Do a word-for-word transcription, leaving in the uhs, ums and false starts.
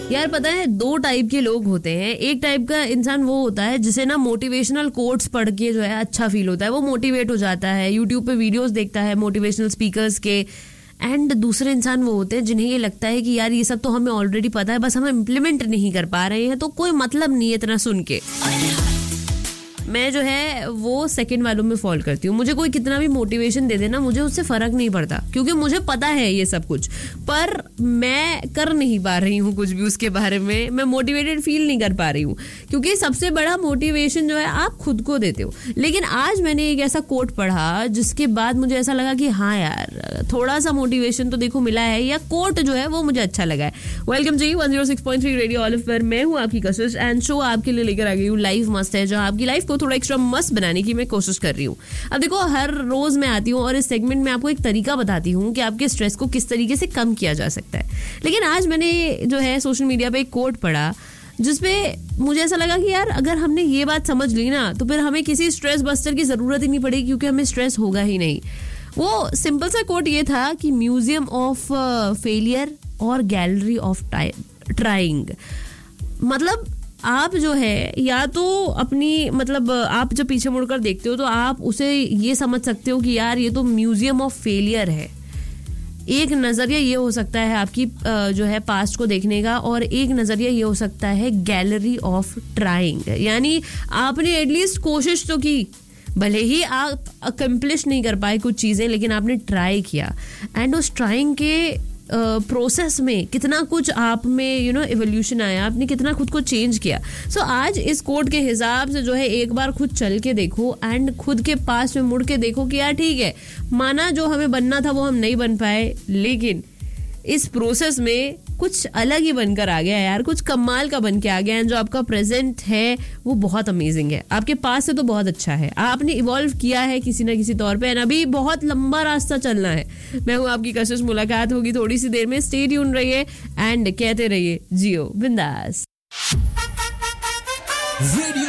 यार पता है दो टाइप के लोग होते हैं. एक टाइप का इंसान वो होता है जिसे ना मोटिवेशनल कोट्स पढ़ के जो है अच्छा फील होता है, वो मोटिवेट हो जाता है, यूट्यूब पे वीडियोस देखता है मोटिवेशनल स्पीकर्स के. एंड दूसरे इंसान वो होते हैं जिन्हें ये लगता है कि यार ये सब तो हमें ऑलरेडी पता है, बस हम इम्प्लीमेंट नहीं कर पा रहे हैं, तो कोई मतलब नहीं है इतना सुन के. मैं जो है वो सेकंड वालों में फॉल करती हूँ. मुझे कोई कितना भी मोटिवेशन दे देना, मुझे उससे फर्क नहीं पड़ता, क्योंकि मुझे पता है ये सब कुछ, पर मैं कर नहीं पा रही हूँ कुछ भी उसके बारे में. मैं मोटिवेटेड फील नहीं कर पा रही हूँ, क्योंकि सबसे बड़ा मोटिवेशन जो है आप खुद को देते हो. लेकिन आज मैंने एक ऐसा कोट पढ़ा जिसके बाद मुझे ऐसा लगा कि हाँ यार थोड़ा सा मोटिवेशन तो देखो मिला है, या कोट जो है वो मुझे अच्छा लगा है. वेलकम जी one zero six point three radio olive पर. मैं हूँ आपकी कशिश एंड शो आपके लिए लेकर आ गई हूँ लाइफ मस्त है, जहाँ आपकी लाइफ को थोड़ा एक्स्ट्रा मस्त बनाने की मैं कोशिश कर रही हूँ. अब देखो हर रोज मैं आती हूँ और इस सेगमेंट में आपको एक तरीका बताती हूँ कि आपके स्ट्रेस को किस तरीके से कम किया जा सकता है. लेकिन आज मैंने जो है सोशल मीडिया पे एक कोट पढ़ा जिसपे मुझे ऐसा लगा कि यार अगर हमने ये बात समझ ली ना, तो फिर हमें किसी स्ट्रेस बस्टर की जरूरत ही नहीं पड़ेगी, क्योंकि हमें स्ट्रेस होगा ही नहीं. वो सिंपल सा कोट ये था कि म्यूजियम ऑफ फेलियर और गैलरी ऑफ ट्राइंग. मतलब आप जो है या तो अपनी मतलब आप जब पीछे मुड़कर देखते हो तो आप उसे ये समझ सकते हो कि यार ये तो म्यूजियम ऑफ फेलियर है. एक नज़रिया ये हो सकता है आपकी जो है पास्ट को देखने का, और एक नज़रिया ये हो सकता है गैलरी ऑफ ट्राइंग. यानी आपने एटलीस्ट कोशिश तो की, भले ही आप अकम्प्लिश नहीं कर पाए कुछ चीज़ें, लेकिन आपने ट्राई किया. एंड उस ट्राइंग के प्रोसेस uh, में कितना कुछ आप में यू नो एवोल्यूशन आया, आपने कितना खुद को चेंज किया. सो so, आज इस कोड के हिसाब से जो है एक बार खुद चल के देखो एंड खुद के पास में मुड़ के देखो कि यार ठीक है, माना जो हमें बनना था वो हम नहीं बन पाए, लेकिन इस प्रोसेस में कुछ अलग ही बनकर आ गया यार, कुछ कमाल का बन के आ गया. एंड जो आपका प्रेजेंट है वो बहुत अमेजिंग है, आपके पास से तो बहुत अच्छा है, आपने इवॉल्व किया है किसी ना किसी तौर पे, एंड अभी बहुत लंबा रास्ता चलना है. मैं हूँ आपकी कशिश, मुलाकात होगी थोड़ी सी देर में. स्टे ट्यून रहिए एंड कहते रहिए जियो बिंदास. रेडियो